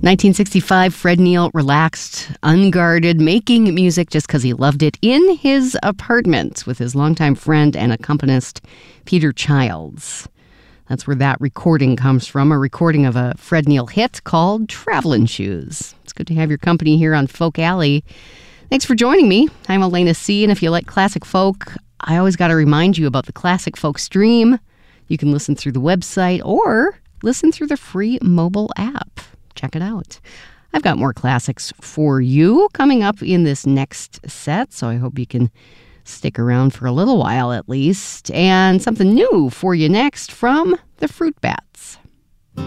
1965, Fred Neil relaxed, unguarded, making music just because he loved it in his apartment with his longtime friend and accompanist, Peter Childs. That's where that recording comes from, a recording of a Fred Neil hit called Travelin' Shoes. It's good to have your company here on Folk Alley. Thanks for joining me. I'm Elena C., and if you like classic folk, I always got to remind you about the Classic Folk Stream. You can listen through the website or listen through the free mobile app. Check it out. I've got more classics for you coming up in this next set, so I hope you can stick around for a little while at least. And something new for you next from the Fruit Bats.